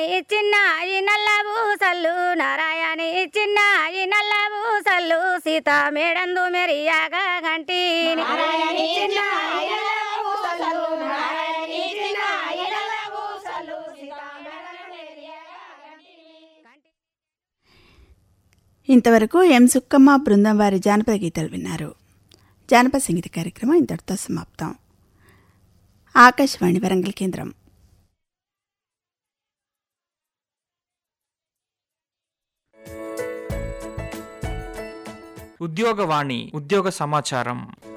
చిన్న ఈ నల్ల పూసల్లు నారాయణి చిన్న ఈ నల్ల పూసల్లు సీత మేడందు మెరియాగా గంటి ఇంతవరకు ఎం సుక్కమ్మ బృందం వారి జానపద గీతాలు విన్నారు. జానపద సంగీత కార్యక్రమం ఇంతటితో సమాప్తం. ఆకాశవాణి వరంగల్ కేంద్రం. ఉద్యోగవాణి ఉద్యోగ సమాచారం.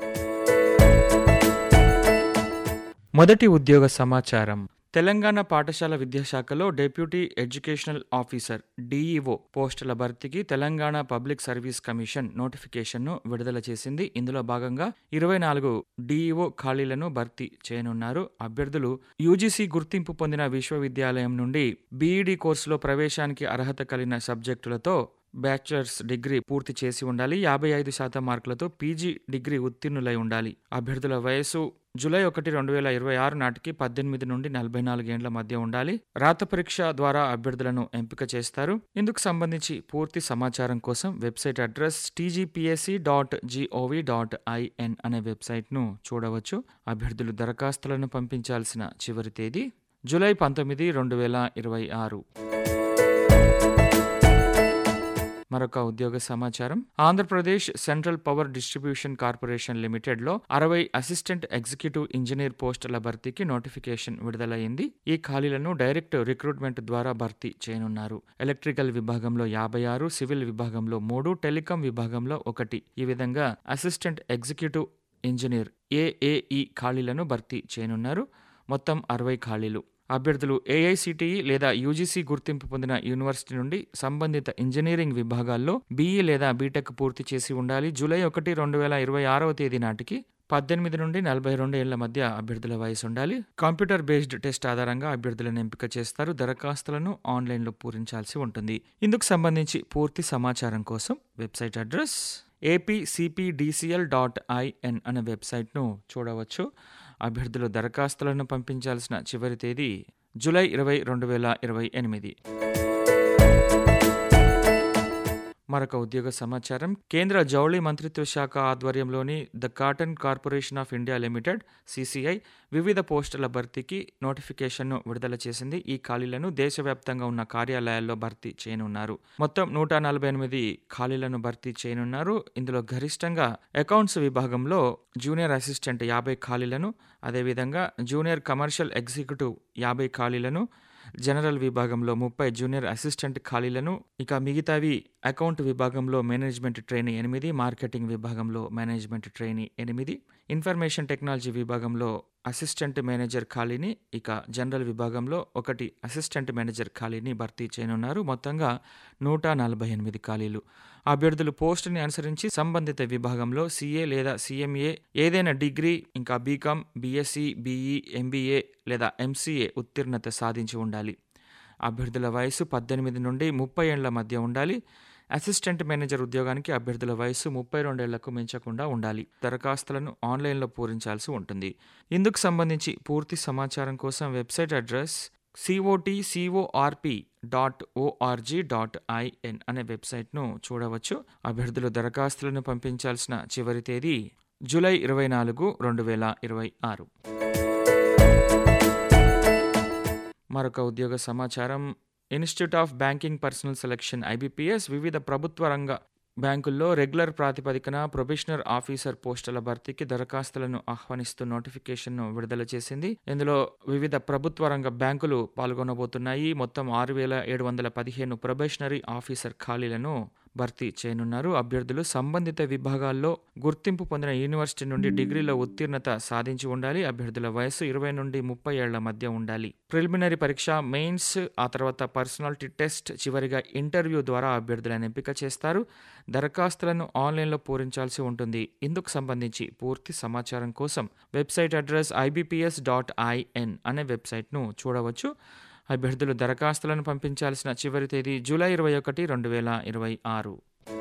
మొదటి ఉద్యోగ సమాచారం. తెలంగాణ పాఠశాల విద్యాశాఖలో డెప్యూటీ ఎడ్యుకేషనల్ ఆఫీసర్ డిఈఓ పోస్టుల భర్తీకి తెలంగాణ పబ్లిక్ సర్వీస్ కమిషన్ నోటిఫికేషన్ను విడుదల చేసింది. ఇందులో భాగంగా 24 డిఈఓ ఖాళీలను భర్తీ చేయనున్నారు. అభ్యర్థులు యూజీసీ గుర్తింపు పొందిన విశ్వవిద్యాలయం నుండి బీఈడీ కోర్సులో ప్రవేశానికి అర్హత కలిగిన సబ్జెక్టులతో బ్యాచిలర్స్ డిగ్రీ పూర్తి చేసి ఉండాలి. 55% మార్కులతో పీజీ డిగ్రీ ఉత్తీర్ణులై ఉండాలి. అభ్యర్థుల వయసు జూలై 1, 2026 నాటికి 18 నుండి 44 ఏండ్ల మధ్య ఉండాలి. రాత పరీక్ష ద్వారా అభ్యర్థులను ఎంపిక చేస్తారు. ఇందుకు సంబంధించి పూర్తి సమాచారం కోసం వెబ్సైట్ అడ్రస్ tgpsc.gov.in అనే వెబ్సైట్ను చూడవచ్చు. అభ్యర్థులు దరఖాస్తులను పంపించాల్సిన చివరి తేదీ జూలై 19, 2026. మరొక ఉద్యోగ సమాచారం. Andhra Pradesh central power distribution corporation లిమిటెడ్లో 60 assistant executive engineer పోస్టుల భర్తీకి నోటిఫికేషన్ విడుదలైంది. ఈ ఖాళీలను డైరెక్ట్ రిక్రూట్మెంట్ ద్వారా భర్తీ చేయనున్నారు. ఎలక్ట్రికల్ విభాగంలో 56, సివిల్ విభాగంలో 3, టెలికాం విభాగంలో 1 ఈ విధంగా అసిస్టెంట్ ఎగ్జిక్యూటివ్ ఇంజనీర్ ఏఏఈ ఖాళీలను భర్తీ చేయనున్నారు. మొత్తం 60 ఖాళీలు. అభ్యర్థులు ఏఐసిటిఈ లేదా యూజీసీ గుర్తింపు పొందిన యూనివర్సిటీ నుండి సంబంధిత ఇంజనీరింగ్ విభాగాల్లో బీఈ లేదా బీటెక్ పూర్తి చేసి ఉండాలి. జూలై 1, 2026 తేదీ నాటికి 18 నుండి 42 ఏళ్ల మధ్య అభ్యర్థుల వయసు ఉండాలి. కంప్యూటర్ బేస్డ్ టెస్ట్ ఆధారంగా అభ్యర్థులను ఎంపిక చేస్తారు. దరఖాస్తులను ఆన్లైన్లో పూరించాల్సి ఉంటుంది. ఇందుకు సంబంధించి పూర్తి సమాచారం కోసం వెబ్సైట్ అడ్రస్ apcpdcl.in అనే వెబ్సైట్ను చూడవచ్చు. అభ్యర్థులు దరఖాస్తులను పంపించాల్సిన చివరి తేదీ జూలై 20, 2028. మరొక ఉద్యోగ సమాచారం. కేంద్ర జౌళి మంత్రిత్వ శాఖ ఆధ్వర్యంలోని the cotton corporation of India limited CCI వివిధ పోస్టుల భర్తీకి నోటిఫికేషన్ను విడుదల చేసింది. ఈ ఖాళీలను దేశవ్యాప్తంగా ఉన్న కార్యాలయాల్లో భర్తీ చేయనున్నారు. మొత్తం 148 ఖాళీలను భర్తీ చేయనున్నారు. ఇందులో గరిష్టంగా అకౌంట్స్ విభాగంలో జూనియర్ అసిస్టెంట్ 50 ఖాళీలను, అదేవిధంగా జూనియర్ కమర్షియల్ ఎగ్జిక్యూటివ్ 50 ఖాళీలను, జనరల్ విభాగంలో 30 జూనియర్ అసిస్టెంట్ ఖాళీలను, ఇక మిగతావి అకౌంట్ విభాగంలో మేనేజ్మెంట్ ట్రైనీ 8, మార్కెటింగ్ విభాగంలో మేనేజ్మెంట్ ట్రైనీ 8, ఇన్ఫర్మేషన్ టెక్నాలజీ విభాగంలో అసిస్టెంట్ మేనేజర్ ఖాళీని, ఇక జనరల్ విభాగంలో 1 అసిస్టెంట్ మేనేజర్ ఖాళీని భర్తీ చేయనున్నారు. మొత్తంగా 148 ఖాళీలు. అభ్యర్థులు పోస్టుని అనుసరించి సంబంధిత విభాగంలో సిఏ లేదా సిఎంఏ, ఏదైనా డిగ్రీ, ఇంకా బీకామ్, బీఎస్సీ, బీఈ, ఎంబీఏ లేదా ఎంసీఏ ఉత్తీర్ణత సాధించి ఉండాలి. అభ్యర్థుల వయసు 18 నుండి 30 ఏళ్ల మధ్య ఉండాలి. అసిస్టెంట్ మేనేజర్ ఉద్యోగానికి అభ్యర్థుల వయసు 32 ఏళ్లకు మించకుండా ఉండాలి. దరఖాస్తులను ఆన్లైన్లో పూరించాల్సి ఉంటుంది. ఇందుకు సంబంధించి పూర్తి సమాచారం కోసం వెబ్సైట్ అడ్రస్ cotcorg.org.in అనే వెబ్సైట్ను చూడవచ్చు. అభ్యర్థులు దరఖాస్తులను పంపించాల్సిన చివరి తేదీ జూలై 24, 2026. మరొక ఉద్యోగ సమాచారం. Institute of banking personal selection IBPS వివిధ ప్రభుత్వ రంగ బ్యాంకుల్లో రెగ్యులర్ ప్రాతిపదికన ప్రొబేషనర్ ఆఫీసర్ పోస్టుల భర్తీకి దరఖాస్తులను ఆహ్వానిస్తూ నోటిఫికేషన్ను విడుదల చేసింది. ఇందులో వివిధ ప్రభుత్వ రంగ బ్యాంకులు పాల్గొనబోతున్నాయి. మొత్తం 6,715 ప్రొబేషనరీ ఆఫీసర్ ఖాళీలను భర్తీ చేయనున్నారు. అభ్యర్థులు సంబంధిత విభాగాల్లో గుర్తింపు పొందిన యూనివర్సిటీ నుండి డిగ్రీలో ఉత్తీర్ణత సాధించి ఉండాలి. అభ్యర్థుల వయసు 20 నుండి 30 ఏళ్ల మధ్య ఉండాలి. ప్రిలిమినరీ పరీక్ష, మెయిన్స్, ఆ తర్వాత పర్సనాలిటీ టెస్ట్, చివరిగా ఇంటర్వ్యూ ద్వారా అభ్యర్థులను ఎంపిక చేస్తారు. దరఖాస్తులను ఆన్లైన్లో పూరించాల్సి ఉంటుంది. ఇందుకు సంబంధించి పూర్తి సమాచారం కోసం వెబ్సైట్ అడ్రస్ ibps.in అనే వెబ్సైట్ను చూడవచ్చు. అభ్యర్థులు దరఖాస్తులను పంపించాల్సిన చివరి తేదీ జూలై 21, 2026.